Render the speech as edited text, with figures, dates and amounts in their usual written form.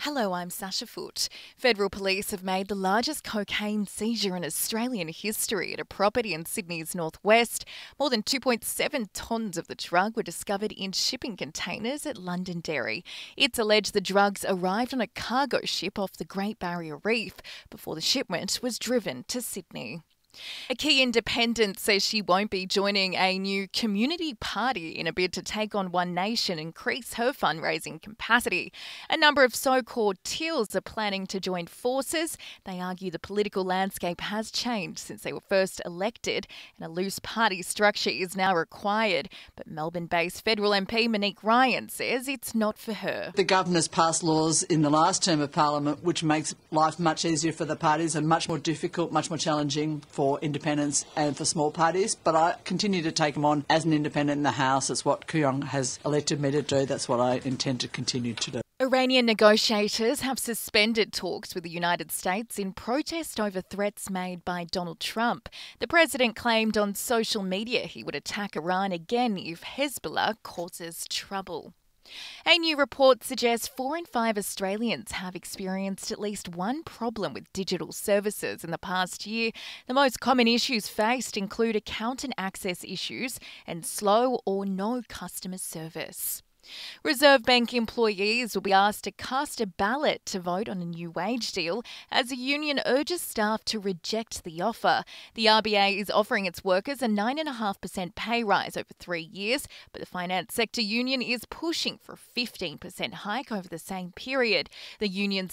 Hello, I'm Sasha Foote. Federal police have made the largest cocaine seizure in Australian history at a property in Sydney's northwest. More than 2.7 tonnes of the drug were discovered in shipping containers at Londonderry. It's alleged the drugs arrived on a cargo ship off the Great Barrier Reef before the shipment was driven to Sydney. A key independent says she won't be joining a new community party in a bid to take on One Nation and increase her fundraising capacity. A number of so-called teals are planning to join forces. They argue the political landscape has changed since they were first elected and a loose party structure is now required. But Melbourne-based federal MP Monique Ryan says it's not for her. The Governor's passed laws in the last term of Parliament which makes life much easier for the parties and much more difficult, much more challenging for independents and for small parties, but I continue to take them on as an independent in the House. It's what Kooyong has elected me to do. That's what I intend to continue to do. Iranian negotiators have suspended talks with the United States in protest over threats made by Donald Trump. The president claimed on social media he would attack Iran again if Hezbollah causes trouble. A new report suggests 4 in 5 Australians have experienced at least one problem with digital services in the past year. The most common issues faced include account and access issues and slow or no customer service. Reserve Bank employees will be asked to cast a ballot to vote on a new wage deal as the union urges staff to reject the offer. The RBA is offering its workers a 9.5% pay rise over 3 years, but the finance sector union is pushing for a 15% hike over the same period. The union's